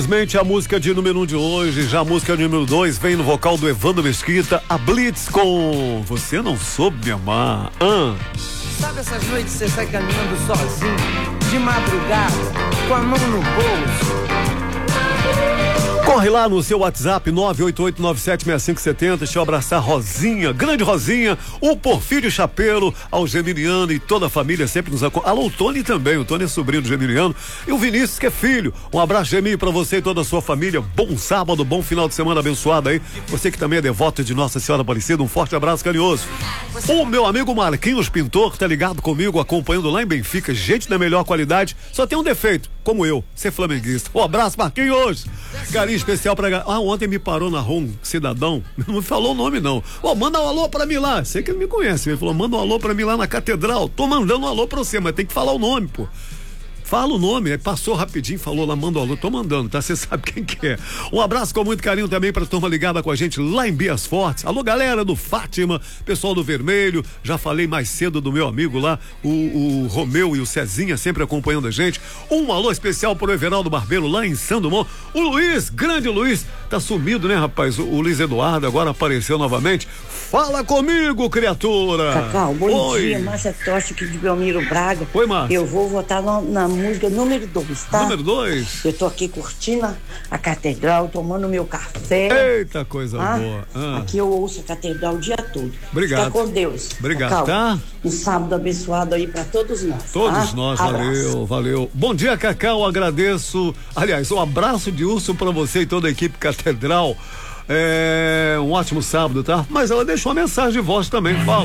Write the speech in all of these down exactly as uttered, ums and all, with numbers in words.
Simplesmente a música de número um de hoje, já a música de número dois vem no vocal do Evandro Mesquita, a Blitz com Você Não Soube Me Amar. Ah. Sabe essas noites você sai caminhando sozinho, de madrugada, com a mão no bolso? Corre lá no seu WhatsApp nove oito oito nove sete seis cinco sete zero. Deixa eu abraçar Rosinha, grande Rosinha, o Porfírio Chapelo, ao Geminiano e toda a família sempre nos acompanha. Alô, o Tony também, o Tony é sobrinho do Geminiano e o Vinícius que é filho. Um abraço, Gemi, pra você e toda a sua família. Bom sábado, bom final de semana abençoado aí. Você que também é devoto de Nossa Senhora Aparecida, um forte abraço carinhoso. O meu amigo Marquinhos Pintor tá ligado comigo, acompanhando lá em Benfica, gente da melhor qualidade, só tem um defeito, como eu, ser flamenguista. Um abraço, Marquinhos. Carinho especial pra... Ah, ontem me parou na rua um cidadão, não me falou o nome não. Ó, oh, manda um alô pra mim lá. Sei que ele me conhece. Ele falou, manda um alô pra mim lá na catedral. Tô mandando um alô pra você, mas tem que falar o nome, pô. Fala o nome, aí passou rapidinho, falou lá, manda o alô, tô mandando, tá? Você sabe quem que é. Um abraço com muito carinho também pra turma ligada com a gente lá em Bias Fortes. Alô, galera do Fátima, pessoal do Vermelho, já falei mais cedo do meu amigo lá, o, o Romeu e o Cezinha sempre acompanhando a gente. Um alô especial pro Everaldo Barbeiro lá em São Dumont. O Luiz, grande Luiz, tá sumido, né, rapaz? O, o Luiz Eduardo agora apareceu novamente. Fala comigo, criatura! Cacau, bom Oi. dia, Márcia Tocha aqui de Belmiro Braga. Oi, Márcia. Eu vou votar no, na música número dois, tá? Número dois? Eu tô aqui curtindo a, a catedral, tomando meu café. Eita, coisa ah, boa. Ah. Aqui eu ouço a catedral o dia todo. Obrigado. Fica com Deus. Obrigado, Cacau, tá? Um sábado abençoado aí pra todos nós. Todos tá? nós, Abraço. valeu, valeu. Bom dia, Cacau, agradeço. Aliás, um abraço de urso pra você e toda a equipe Catedral. É um ótimo sábado, tá? Mas ela deixou uma mensagem de voz também, fala.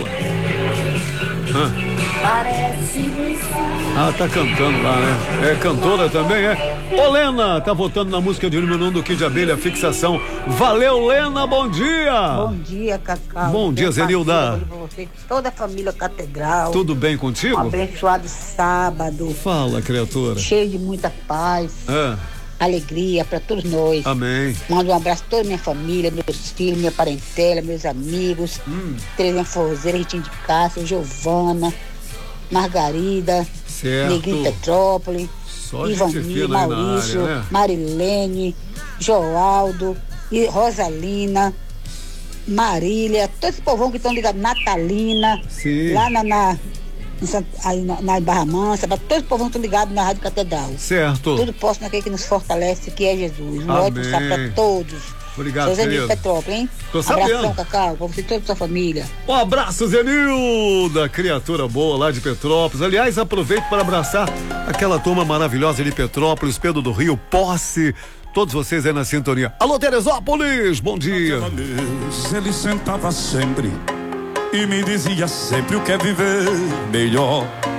Ah, tá cantando lá, né? É cantora também, é? Ô, Lena, tá votando na música de número um do Kid Abelha, Fixação. Valeu, Lena, bom dia! Bom dia, Cacau. Bom dia, Zenilda. Você, toda a família Catedral. Tudo bem contigo? Um abençoado sábado. Fala, criatura. Cheio de muita paz. É. Alegria para todos nós. Amém. Mando um abraço a toda a minha família, meus filhos, minha parentela, meus amigos. Hum. Terezinha Forzeira, Ritinho de Cássia, Giovana, Margarida, certo. Neguinho Petrópolis, Ivani, Maurício, área, né? Marilene, Joaldo, e Rosalina, Marília, todo esse povão que estão ligados, Natalina, sim. Lá na... na aí na, na Barra Mansa, para todos os povos estão ligados na Rádio Catedral. Certo. Tudo posso naquele que nos fortalece, que é Jesus. Um Amém. ótimo sábado para todos. Obrigado, Seu Zenilda querido. Petrópolis, hein? Tô sabendo. Abração, Cacau, para você e toda a sua família. Um abraço, Zenilda, criatura boa lá de Petrópolis. Aliás, aproveito para abraçar aquela turma maravilhosa de Petrópolis, Pedro do Rio, Posse, todos vocês aí na sintonia. Alô, Teresópolis, bom dia. Ele sentava sempre e me dizia sempre o que é viver melhor.